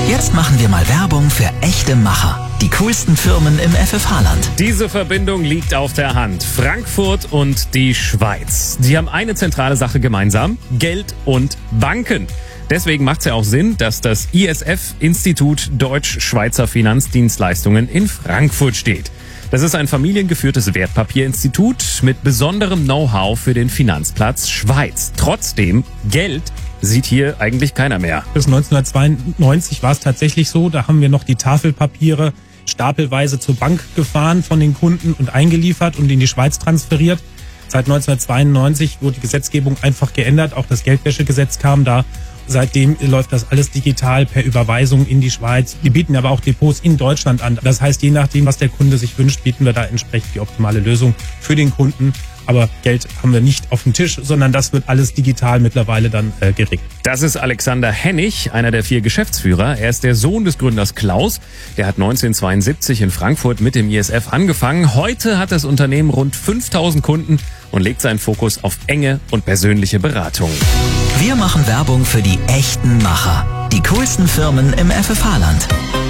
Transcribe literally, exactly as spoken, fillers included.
Jetzt machen wir mal Werbung für echte Macher. Die coolsten Firmen im F F H-Land. Diese Verbindung liegt auf der Hand. Frankfurt und die Schweiz. Sie haben eine zentrale Sache gemeinsam: Geld und Banken. Deswegen macht es ja auch Sinn, dass das I S F, Institut Deutsch-Schweizer Finanzdienstleistungen, in Frankfurt steht. Das ist ein familiengeführtes Wertpapierinstitut mit besonderem Know-how für den Finanzplatz Schweiz. Trotzdem, Geld sieht hier eigentlich keiner mehr. Bis neunzehnhundertzweiundneunzig war es tatsächlich so, da haben wir noch die Tafelpapiere stapelweise zur Bank gefahren von den Kunden und eingeliefert und in die Schweiz transferiert. Seit neunzehnhundertzweiundneunzig wurde die Gesetzgebung einfach geändert, auch das Geldwäschegesetz kam da. Seitdem läuft das alles digital per Überweisung in die Schweiz. Wir bieten aber auch Depots in Deutschland an. Das heißt, je nachdem, was der Kunde sich wünscht, bieten wir da entsprechend die optimale Lösung für den Kunden. Aber Geld haben wir nicht auf dem Tisch, sondern das wird alles digital mittlerweile dann äh, geregelt. Das ist Alexander Hennig, einer der vier Geschäftsführer. Er ist der Sohn des Gründers Klaus. Der hat neunzehnhundertzweiundsiebzig in Frankfurt mit dem I S F angefangen. Heute hat das Unternehmen rund fünftausend Kunden und legt seinen Fokus auf enge und persönliche Beratung. Wir machen Werbung für die echten Macher. Die coolsten Firmen im F F H-Land.